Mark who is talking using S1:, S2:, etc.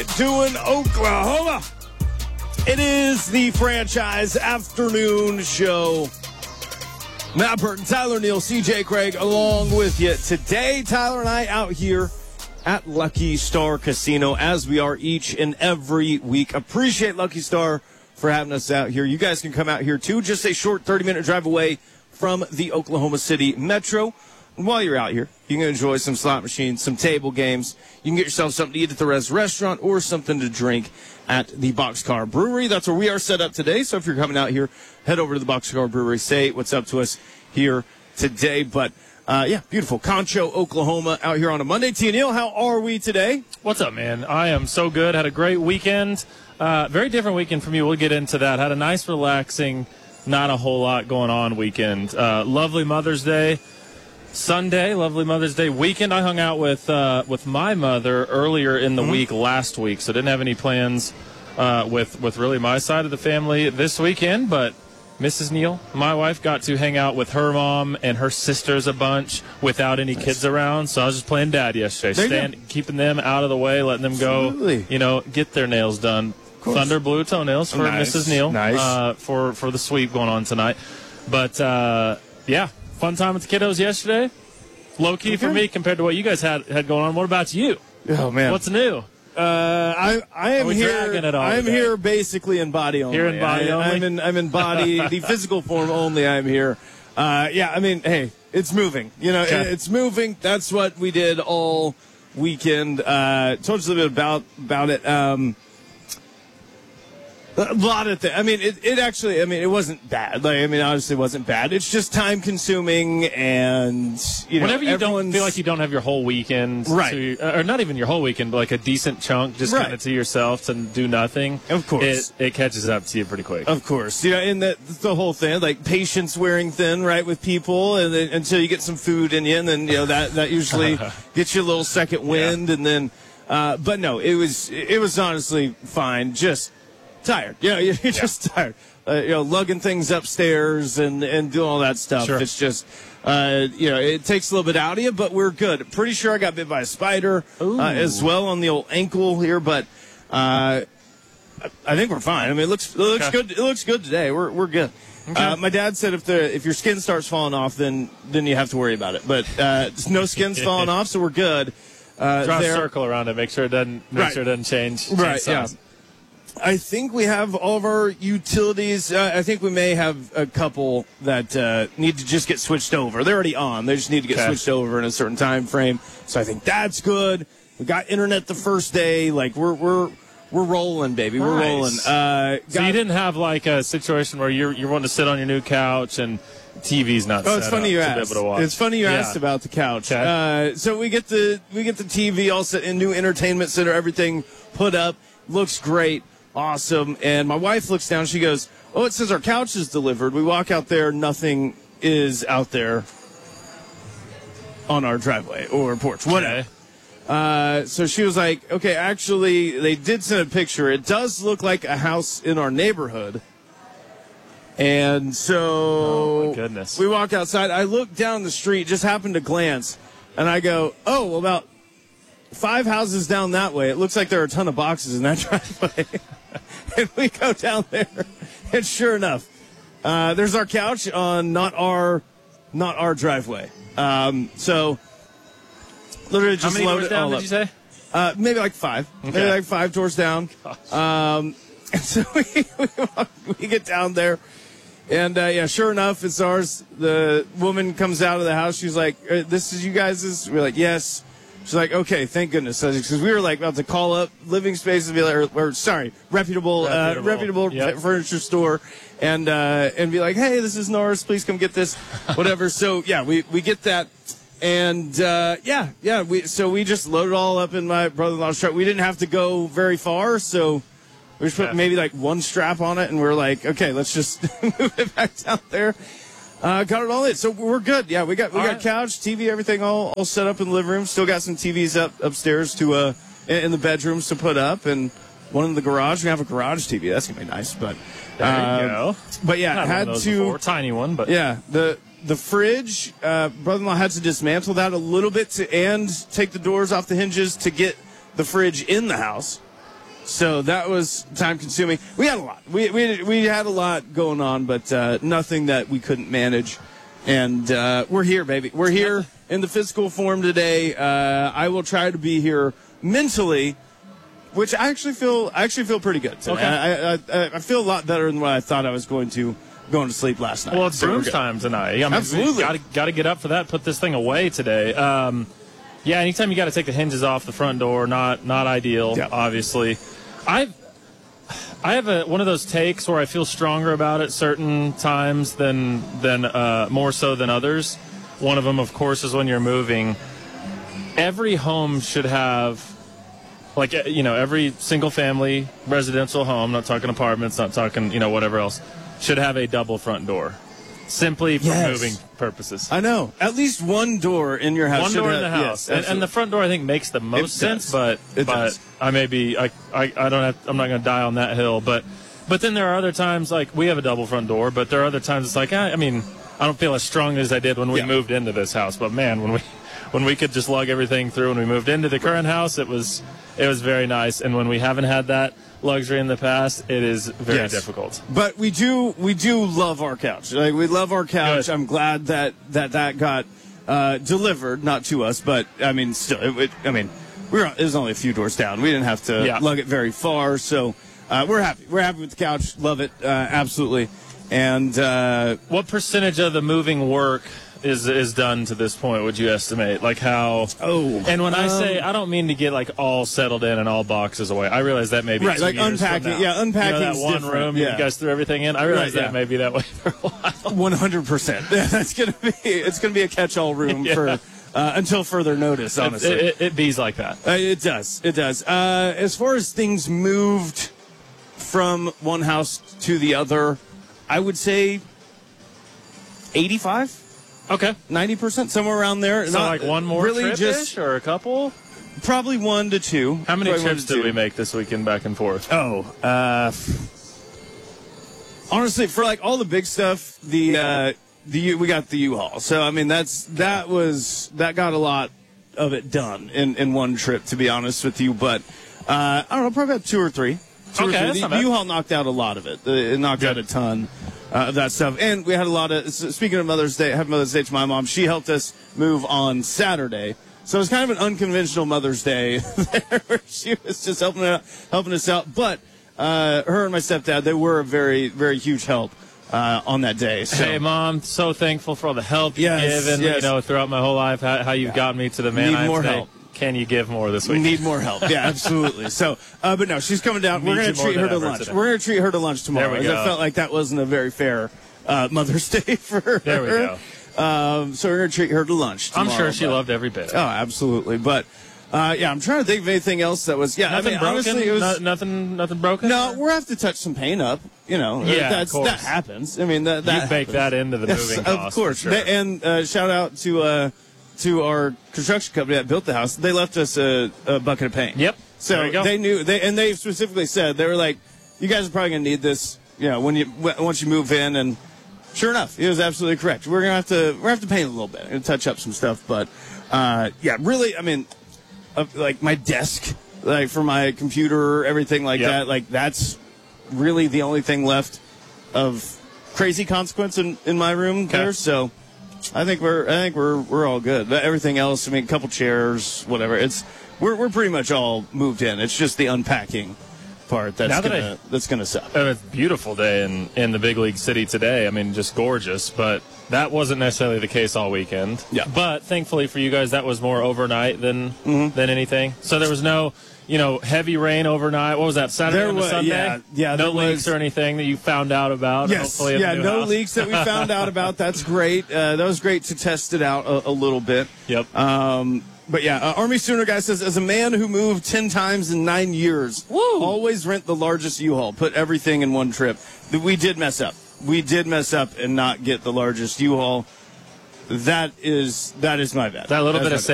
S1: you doing, Oklahoma? It is the Franchise Afternoon Show. Matt Burton, Tyler Neal, CJ Craig along with you today. Tyler and I out here at Lucky Star Casino as we are each and every week. Appreciate Lucky Star for having us out here. You guys can come out here too. Just a short 30-minute drive away from the Oklahoma City Metro. And while you're out here, you can enjoy some slot machines, some table games. You can get yourself something to eat at the restaurant or something to drink at the Boxcar Brewery. That's where we are set up today. So if you're coming out here, head over to the Boxcar Brewery. Say what's up to us here today. But, beautiful. Concho, Oklahoma, out here on a Monday. T. Neal, how are we today?
S2: What's up, man? I am so good. Had a great weekend. Very different weekend from you. We'll get into that. Had a nice, relaxing, not a whole lot going on weekend. Lovely Mother's Day. Sunday, lovely Mother's Day weekend. I hung out with my mother earlier in the week last week, so didn't have any plans with really my side of the family this weekend. But Mrs. Neal, my wife, got to hang out with her mom and her sisters a bunch without any kids around. So I was just playing dad yesterday, keeping them out of the way, letting them go, get their nails done. Thunder blue toenails for Mrs. Neal for the sweep going on tonight. But fun time with the kiddos yesterday. Low key for me compared to what you guys had going on. What about you?
S1: Oh man,
S2: what's new?
S1: I am here. I'm here basically in body only.
S2: Here in body only.
S1: I'm in body, the physical form only. I'm here. Hey, it's moving. It's moving. That's what we did all weekend. Told you a little bit about it. A lot of things. I mean, it wasn't bad. Obviously it wasn't bad. It's just time consuming and,
S2: whenever you don't feel like you don't have your whole weekend.
S1: Right.
S2: Or not even your whole weekend, but like a decent chunk just kind of to yourself to do nothing.
S1: Of course.
S2: It catches up to you pretty quick.
S1: Of course. And the whole thing, like patience wearing thin, right, with people and then until you get some food in you and then, that usually gets you a little second wind and then, but no, it was honestly fine. Just tired. You're just tired. Lugging things upstairs and doing all that stuff.
S2: Sure.
S1: It's just, it takes a little bit out of you, but we're good. Pretty sure I got bit by a spider as well on the old ankle here, but I think we're fine. I mean, it looks good. It looks good today. We're good. Okay. My dad said if your skin starts falling off, then you have to worry about it. But no skin's falling off, so we're good.
S2: Draw a circle around it. Make sure it doesn't change.
S1: Right.
S2: Size.
S1: Yeah. I think we have all of our utilities. I think we may have a couple that need to just get switched over. They're already on. They just need to get switched over in a certain time frame. So I think that's good. We got internet the first day. Like we're rolling, baby. We're rolling.
S2: So you didn't have like a situation where you're wanting to sit on your new couch and TV's not set
S1: it's funny you asked. It's funny you asked about the couch.
S2: Okay.
S1: So we get the TV all set in, new entertainment center, everything put up. Looks great. Awesome. And my wife looks down. She goes, "Oh, it says our couch is delivered." We walk out there. Nothing is out there on our driveway or porch. Whatever. So she was like, "Okay, actually, they did send a picture. It does look like a house in our neighborhood." And so
S2: oh, my goodness.
S1: We walk outside. I look down the street, just happened to glance, and I go, "Oh, well, about 5 houses down that way. It looks like there are a ton of boxes in that driveway." And we go down there, and sure enough, there's our couch on not our driveway. So literally just load it all up.
S2: Did you say?
S1: Maybe like 5. Okay. Maybe like 5 doors down. And so we get down there, and sure enough, it's ours. The woman comes out of the house. She's like, "This is you guys'?" We're like, "Yes." She's like, "Okay, thank goodness," because we were like about to call up Living Space and be like, reputable furniture store, and be like, "Hey, this is Norris. Please come get this," whatever. So we get that, and we just loaded it all up in my brother-in-law's truck. We didn't have to go very far, so we just put maybe like one strap on it, and we're like, "Okay, let's just move it back down there." Got it all in. So we're good. Yeah, we got couch, TV, everything all set up in the living room. Still got some TVs upstairs to in the bedrooms to put up, and one in the garage. We have a garage TV. That's gonna be nice. But
S2: there you go.
S1: But had to
S2: tiny one. But
S1: the fridge. Brother-in-law had to dismantle that a little bit and take the doors off the hinges to get the fridge in the house. So that was time consuming. We had a lot. We had a lot going on, but nothing that we couldn't manage. And we're here, baby. We're here in the physical form today. I will try to be here mentally, which I actually feel pretty good today.
S2: Okay.
S1: I feel a lot better than what I thought I was going to sleep last night.
S2: Well, it's brooms time tonight. I mean,
S1: absolutely.
S2: Got to get up for that. Put this thing away today. Yeah, anytime you got to take the hinges off the front door, not ideal, obviously. I have one of those takes where I feel stronger about it certain times than more so than others. One of them, of course, is when you're moving. Every home should have, like, every single family residential home, not talking apartments, not talking, whatever else, should have a double front door. Simply for moving purposes.
S1: I know. At least one door in your house.
S2: One door in the house.
S1: Yes,
S2: and the front door, I think, makes the most sense, but I may be, I'm not going to die on that hill. But then there are other times, like, we have a double front door, but there are other times it's like, I don't feel as strong as I did when we moved into this house. But, man, when we could just lug everything through when we moved into the current house, it was very nice. And when we haven't had that luxury in the past, it is very difficult.
S1: But we do love our couch. Like, we love our couch. Good. I'm glad that got delivered, not to us, but still, it was only a few doors down. We didn't have to lug it very far, so we're happy. We're happy with the couch. Love it, absolutely. And
S2: what percentage of the moving work is done to this point, would you estimate? Like how...
S1: Oh.
S2: And when I say, I don't mean to get, like, all settled in and all boxes away. I realize that may be
S1: right, like unpacking. Yeah, unpacking
S2: that one room you guys threw everything in. I realize that may be that way for a while.
S1: 100%. It's gonna be a catch-all room for until further notice, honestly.
S2: It bees like that.
S1: It does. As far as things moved from one house to the other, I would say 85%.
S2: Okay.
S1: 90%, somewhere around there.
S2: So like one more
S1: really
S2: trip-ish or a couple?
S1: Probably 1 to 2.
S2: How many trips did we make this weekend back and forth?
S1: Honestly, for like all the big stuff, we got the U-Haul. So that got a lot of it done in one trip, to be honest with you. But I don't know, probably about 2 or 3. The U-Haul knocked out a lot of it. It knocked out a ton of that stuff. And we had a lot of, speaking of Mother's Day, happy Mother's Day to my mom. She helped us move on Saturday. So it was kind of an unconventional Mother's Day there, where she was just helping us out. But her and my stepdad, they were a very, very huge help on that day. So.
S2: Hey, Mom, so thankful for all the help you've given, throughout my whole life, how you've gotten me to the man I am today. Help. Can you give more this week?
S1: Need more help. Yeah, absolutely. So, but no, she's coming down. We're going to treat her to lunch. We're going to treat her to lunch tomorrow.
S2: There we go.
S1: I felt like that wasn't a very fair Mother's Day for her.
S2: There we go.
S1: So we're going to treat her to lunch tomorrow.
S2: I'm sure she loved every bit.
S1: Oh, absolutely. But I'm trying to think of anything else that was. Yeah,
S2: nothing broken.
S1: Honestly, it was
S2: nothing broken.
S1: No, we'll have to touch some paint up.
S2: Of course.
S1: That happens. That
S2: you bake that into the moving cost.
S1: Of course.
S2: Sure.
S1: And shout out to our construction company that built the house. They left us a bucket of paint.
S2: Yep.
S1: So they knew. They specifically said, they were like, "You guys are probably gonna need this. Once you move in." And sure enough, it was absolutely correct. We're gonna have to paint a little bit and touch up some stuff. But really, like my desk, like for my computer, everything like that. Like that's really the only thing left of crazy consequence in my room there. So. I think we're all good. But everything else, a couple chairs, whatever. We're pretty much all moved in. It's just the unpacking part that's gonna suck.
S2: It's a beautiful day in the big league city today. Just gorgeous. But that wasn't necessarily the case all weekend.
S1: Yeah.
S2: But thankfully for you guys, that was more overnight than anything. So there was no. Heavy rain overnight. What was that, Saturday and Sunday?
S1: Yeah.
S2: No leaks or anything that you found out about?
S1: Yes.
S2: Hopefully
S1: no
S2: house.
S1: leaks that we found out about. That's great. That was great to test it out a little bit.
S2: Yep.
S1: But Army Sooner guy says, as a man who moved 10 times in 9 years, always rent the largest U-Haul. Put everything in one trip. We did mess up. And not get the largest U-Haul. That is my bad.
S2: That little bit of